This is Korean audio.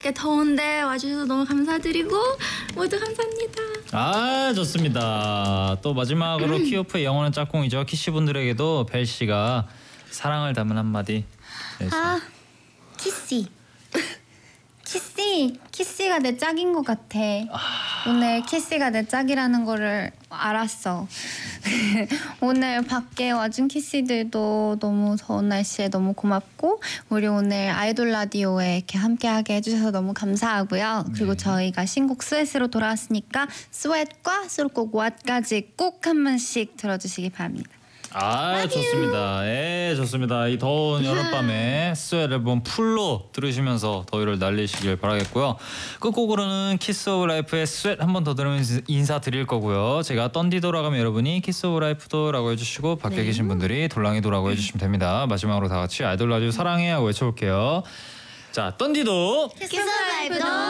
이렇게 더운데 와주셔서 너무 감사드리고 모두 감사합니다. 아 좋습니다. 또 마지막으로 키오프의 영원한 짝꿍이죠. 키씨분들에게도 벨 씨가 사랑을 담은 한마디. 키씨. 키씨가 내 짝인 것 같아. 오늘 키씨가 내 짝이라는 거를 알았어. 오늘 밖에 와준 키씨들도 너무 더운 날씨에 너무 고맙고 우리 오늘 아이돌 라디오에 이렇게 함께하게 해주셔서 너무 감사하고요. 그리고 저희가 신곡 스웨트로 돌아왔으니까 스웨트과 수록곡 왓까지 꼭 한 번씩 들어주시기 바랍니다. 아 좋습니다. 예 좋습니다. 이 더운 여름밤에 스웨트 앨범 풀로 들으시면서 더위를 날리시길 바라겠고요. 끝곡으로는 키스 오브 라이프의 스웨트 한 번 더 들으면서 인사드릴 거고요. 제가 떤디도라고 하면 여러분이 키스 오브 라이프도 라고 해주시고 밖에 계신 분들이 돌랑이도라고 해주시면 됩니다. 마지막으로 다 같이 아이돌 라디오 사랑해 하고 외쳐볼게요. 자 떤디도 키스 라이브도